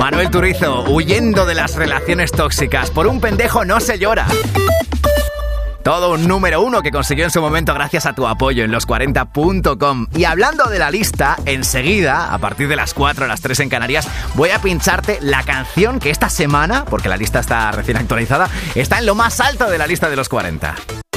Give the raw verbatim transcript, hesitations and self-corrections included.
Manuel Turizo, huyendo de las relaciones tóxicas. Por un pendejo no se llora. Todo un número uno que consiguió en su momento gracias a tu apoyo en los cuarenta punto com. Y hablando de la lista, enseguida, a partir de las cuatro, a las tres en Canarias, voy a pincharte la canción que esta semana, porque la lista está recién actualizada, está en lo más alto de la lista de los cuarenta.